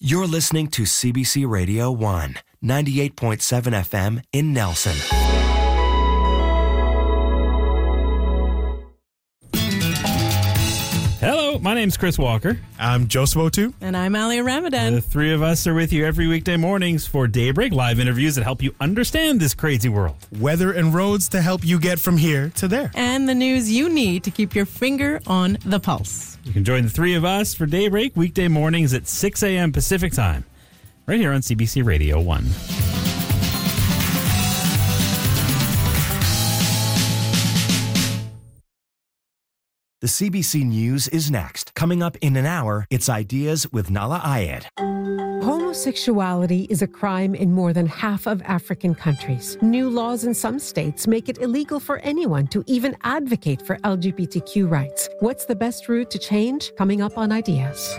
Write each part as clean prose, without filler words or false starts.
You're listening to CBC Radio 1, 98.7 FM in Nelson. Hello, my name's Chris Walker. I'm Joseph Otu. And I'm Alia Ramadan. The three of us are with you every weekday mornings for Daybreak, live interviews that help you understand this crazy world. Weather and roads to help you get from here to there. And the news you need to keep your finger on the pulse. You can join the three of us for Daybreak weekday mornings at 6 a.m. Pacific Time, right here on CBC Radio 1. The CBC News is next. Coming up in an hour, it's Ideas with Nala Ayed. Homosexuality is a crime in more than half of African countries. New laws in some states make it illegal for anyone to even advocate for LGBTQ rights. What's the best route to change? Coming up on Ideas.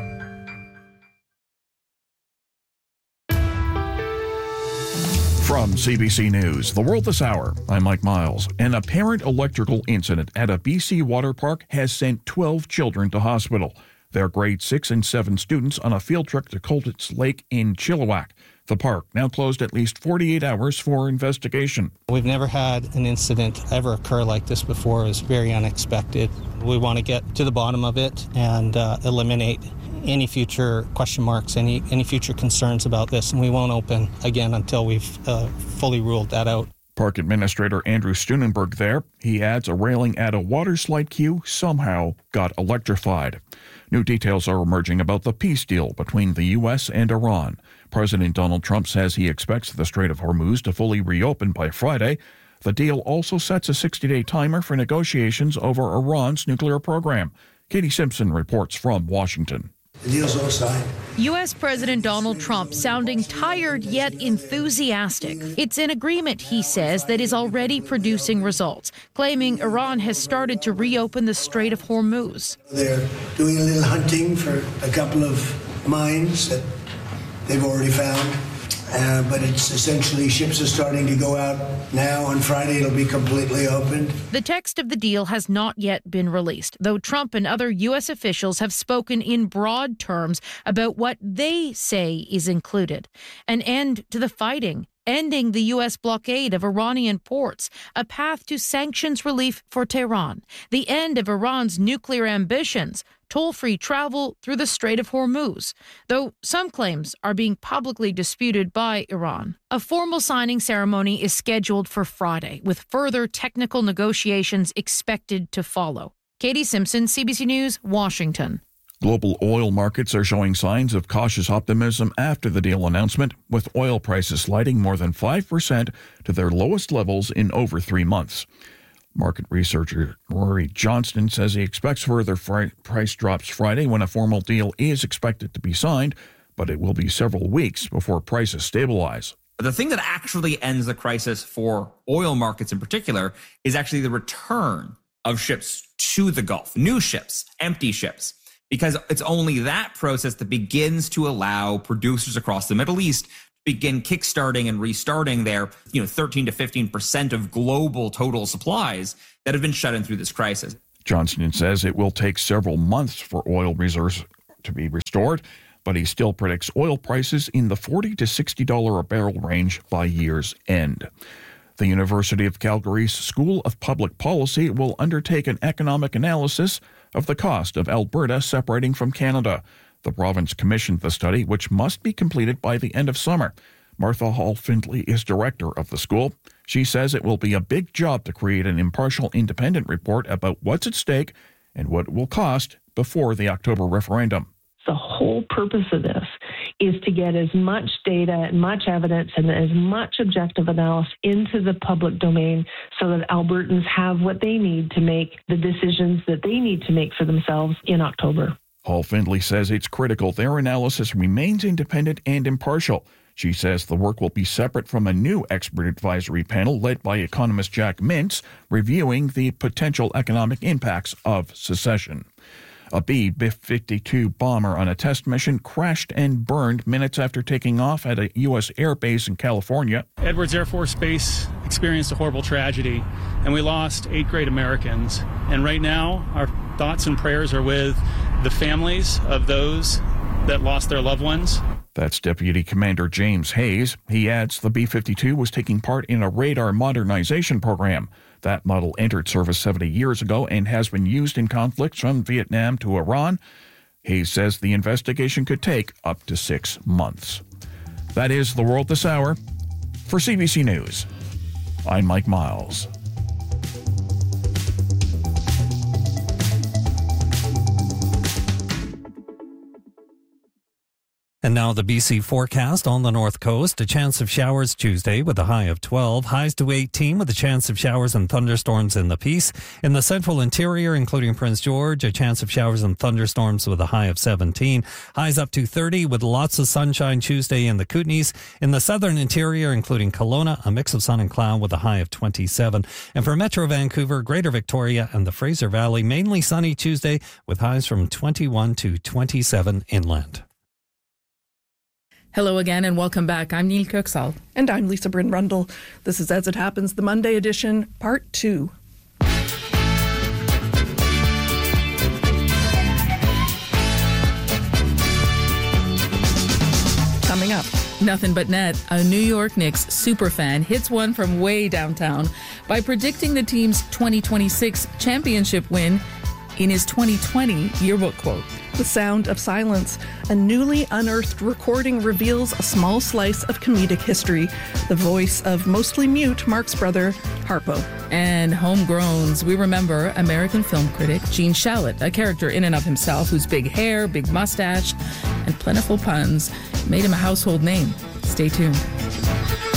From CBC News, The World This Hour, I'm Mike Miles. An apparent electrical incident at a BC water park has sent 12 children to hospital. They're grade 6 and 7 students on a field trip to Coltitz Lake in Chilliwack. The park now closed at least 48 hours for investigation. We've never had an incident ever occur like this before. It was very unexpected. We want to get to the bottom of it and eliminate any future question marks, any future concerns about this, and we won't open again until we've fully ruled that out. Park Administrator Andrew Steunenberg there. He adds a railing at a water slide queue somehow got electrified. New details are emerging about the peace deal between the U.S. and Iran. President Donald Trump says he expects the Strait of Hormuz to fully reopen by Friday. The deal also sets a 60-day timer for negotiations over Iran's nuclear program. Katie Simpson reports from Washington. The deal's all signed. U.S. President Donald Trump sounding tired yet enthusiastic. It's an agreement, he says, that is already producing results, claiming Iran has started to reopen the Strait of Hormuz. They're doing a little hunting for a couple of mines that they've already found. But it's essentially ships are starting to go out now. On Friday, it'll be completely opened. The text of the deal has not yet been released, though Trump and other U.S. officials have spoken in broad terms about what they say is included. An end to the fighting, ending the U.S. blockade of Iranian ports, a path to sanctions relief for Tehran, the end of Iran's nuclear ambitions, toll-free travel through the Strait of Hormuz, though some claims are being publicly disputed by Iran. A formal signing ceremony is scheduled for Friday, with further technical negotiations expected to follow. Katie Simpson, CBC News, Washington. Global oil markets are showing signs of cautious optimism after the deal announcement, with oil prices sliding more than 5% to their lowest levels in over 3 months. Market researcher Rory Johnston says he expects further price drops Friday when a formal deal is expected to be signed, but it will be several weeks before prices stabilize. The thing that actually ends the crisis for oil markets in particular is actually the return of ships to the Gulf, new ships, empty ships, because it's only that process that begins to allow producers across the Middle East begin kickstarting and restarting their 13 to 15% of global total supplies that have been shut in through this crisis. Johnston says it will take several months for oil reserves to be restored, but he still predicts oil prices in the $40 to $60 a barrel range by year's end. The University of Calgary's School of Public Policy will undertake an economic analysis of the cost of Alberta separating from Canada. The province commissioned the study, which must be completed by the end of summer. Martha Hall-Findlay is director of the school. She says it will be a big job to create an impartial, independent report about what's at stake and what it will cost before the October referendum. The whole purpose of this is to get as much data and much evidence and as much objective analysis into the public domain so that Albertans have what they need to make the decisions that they need to make for themselves in October. Hall-Findlay says it's critical their analysis remains independent and impartial. She says the work will be separate from a new expert advisory panel led by economist Jack Mintz, reviewing the potential economic impacts of secession. A B-52 bomber on a test mission crashed and burned minutes after taking off at a U.S. air base in California. Edwards Air Force Base experienced a horrible tragedy, and we lost 8 great Americans. And right now, our thoughts and prayers are with the families of those that lost their loved ones. That's Deputy Commander James Hayes. He adds the B-52 was taking part in a radar modernization program. That model entered service 70 years ago and has been used in conflicts from Vietnam to Iran. Hayes says the investigation could take up to 6 months. That is the world this hour. For CBC News, I'm Mike Miles. And now the BC forecast on the north coast. A chance of showers Tuesday with a high of 12. Highs to 18 with a chance of showers and thunderstorms in the Peace. In the central interior, including Prince George, a chance of showers and thunderstorms with a high of 17. Highs up to 30 with lots of sunshine Tuesday in the Kootenays. In the southern interior, including Kelowna, a mix of sun and cloud with a high of 27. And for Metro Vancouver, Greater Victoria, and the Fraser Valley, mainly sunny Tuesday with highs from 21 to 27 inland. Hello again and welcome back. I'm Neil Kirksall. And I'm Lisa Bryn Rundle. This is As It Happens, the Monday edition, Part 2. Coming up. Nothing but net. A New York Knicks superfan hits one from way downtown by predicting the team's 2026 championship win in his 2020 yearbook quote. The Sound of Silence. A newly unearthed recording reveals a small slice of comedic history. The voice of mostly mute Mark's brother, Harpo. And Homegrowns. We remember American film critic Gene Shalit, a character in and of himself whose big hair, big mustache, and plentiful puns made him a household name. Stay tuned.